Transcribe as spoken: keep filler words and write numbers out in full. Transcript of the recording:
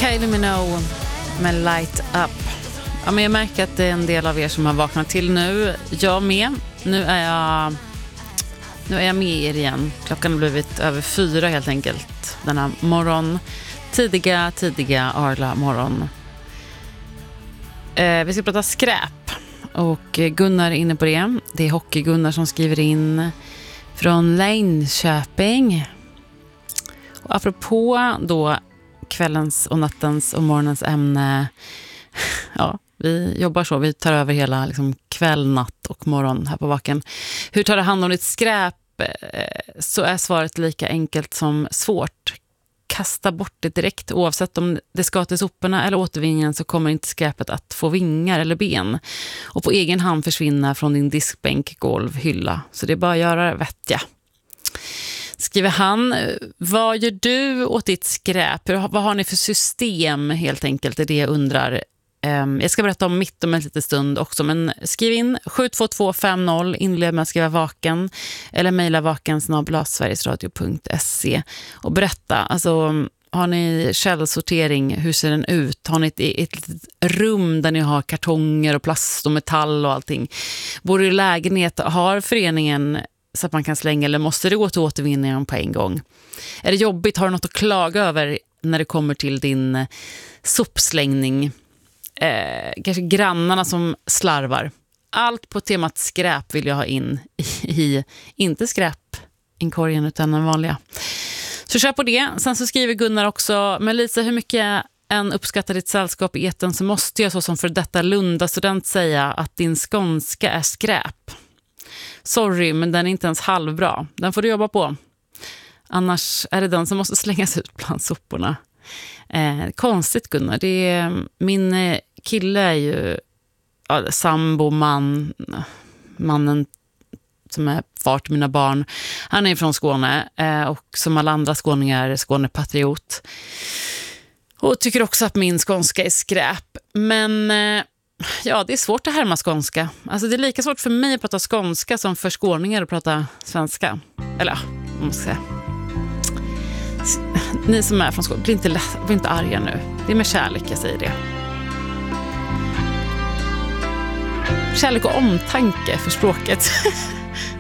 Kylie Minogue med Light Up. Ja, men jag märker att det är en del av er som har vaknat till nu. Jag med. Nu är jag, nu är jag med er igen. Klockan har blivit över fyra helt enkelt. Denna morgon. Tidiga, tidiga Arla morgon. Eh, vi ska prata skräp. Och Gunnar är inne på det. Det är Hockey-Gunnar som skriver in från Linköping. Och apropå då kvällens och nattens och morgonens ämne. Ja, vi jobbar så. Vi tar över hela liksom, kväll, natt och morgon här på Vaken. Hur tar det hand om ditt skräp? Så är svaret lika enkelt som svårt. Kasta bort det direkt. Oavsett om det ska till soporna eller återvinningen så kommer inte skräpet att få vingar eller ben. Och på egen hand försvinna från din diskbänk, golv, hylla. Så det är bara att göra det vettiga. Skriver han, vad gör du åt ditt skräp? Vad har ni för system helt enkelt? Det är det jag undrar. Jag ska berätta om mitt om en liten stund också. Men skriv in sju två två fem noll, inled med att skriva vaken. Eller mejla vaken snabel-a sverigesradio punkt se. Och berätta, alltså har ni källsortering? Hur ser den ut? Har ni ett, ett litet rum där ni har kartonger och plast och metall och allting? Bor du i lägenhet? Har föreningen så att man kan slänga eller måste det gå till återvinningen på en gång? Är det jobbigt? Har du något att klaga över när det kommer till din sopslängning? Eh, kanske grannarna som slarvar. Allt på temat skräp vill jag ha in i, i inte skräp inkorgen utan den vanliga. Så kör på det. Sen så skriver Gunnar också, men Lisa, hur mycket än uppskattar ditt sällskap i eten så måste jag så som för detta Lunda student säga att din skånska är skräp. Sorry, men den är inte ens halvbra. Den får du jobba på. Annars är det den som måste slängas ut bland soporna. Eh, konstigt Gunnar. Det är, min kille är ju ja, sambo, man, mannen som är far till mina barn. Han är från Skåne eh, och som alla andra skåningar Skånepatriot. Och tycker också att min skånska är skräp. Men eh, ja, det är svårt att härma skånska. Alltså det är lika svårt för mig att prata skånska som för skåningar att prata svenska. Eller ja, man måste säga. Ni som är från Skåne, bli inte, läs- bli inte arga nu. Det är med kärlek jag säger det. Kärlek och omtanke för språket.